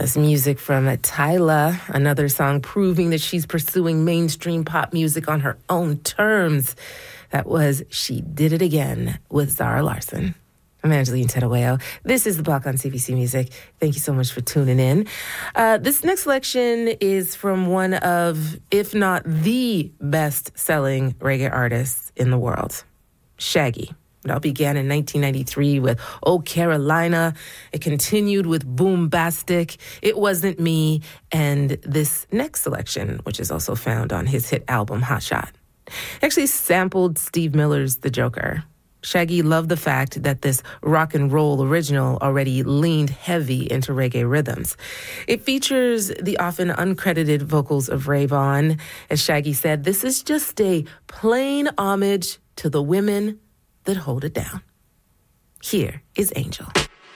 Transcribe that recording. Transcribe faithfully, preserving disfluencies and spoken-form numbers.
That's music from Tyla, another song proving that she's pursuing mainstream pop music on her own terms. That was She Did It Again with Zara Larsson. I'm Angeline Tedaweo. This is The Block on C B C Music. Thank you so much for tuning in. Uh, this next selection is from one of, if not the best-selling reggae artists in the world, Shaggy. It all began in nineteen ninety-three with Oh Carolina. It continued with Boombastic, It Wasn't Me, and this next selection, which is also found on his hit album Hot Shot, actually sampled Steve Miller's The Joker. Shaggy loved the fact that this rock and roll original already leaned heavy into reggae rhythms. It features the often uncredited vocals of Ray Vaughan. As Shaggy said, this is just a plain homage to the women that hold it down. Here is Angel.